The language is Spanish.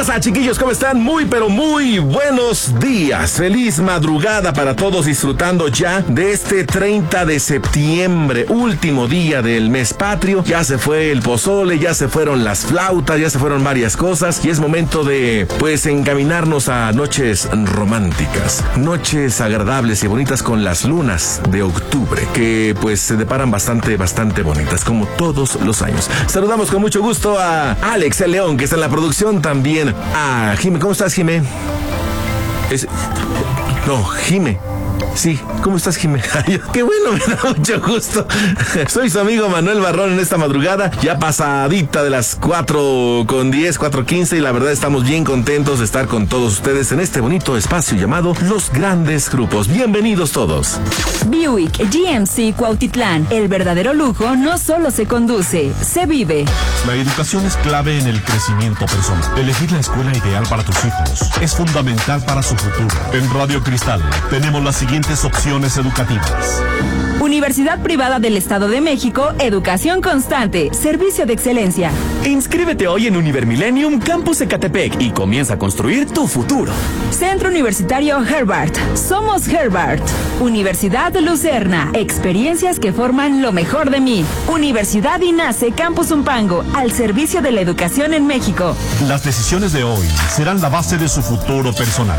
pasa, chiquillos? ¿Cómo están? Muy, pero muy buenos días. Feliz madrugada para todos, disfrutando ya de este 30 de septiembre, último día del mes patrio. Ya se fue el pozole, ya se fueron las flautas, ya se fueron varias cosas y es momento de, pues, encaminarnos a noches románticas, noches agradables y bonitas con las lunas de octubre, que pues se deparan bastante bonitas, como todos los años. Saludamos con mucho gusto a Alex el León, que está en la producción, también a Jime. ¿Cómo estás, Jime? Jime. Sí, ¿cómo estás, Jimé? Qué bueno, me da mucho gusto. Soy su amigo Manuel Barrón en esta madrugada, ya pasadita de las 4:10, 4:15, y la verdad estamos bien contentos de estar con todos ustedes en este bonito espacio llamado Los Grandes Grupos. Bienvenidos todos. Buick GMC Cuautitlán, el verdadero lujo no solo se conduce, se vive. La educación es clave en el crecimiento personal. Elegir la escuela ideal para tus hijos es fundamental para su futuro. En Radio Cristal tenemos las siguientes opciones educativas. Universidad Privada del Estado de México, educación constante, servicio de excelencia. Inscríbete hoy en Univermillennium Campus Ecatepec y comienza a construir tu futuro. Centro Universitario Herbart, somos Herbart. Universidad Lucerna, experiencias que forman lo mejor de mí. Universidad INACE Campus Umpango, al servicio de la educación en México. Las decisiones de hoy serán la base de su futuro personal.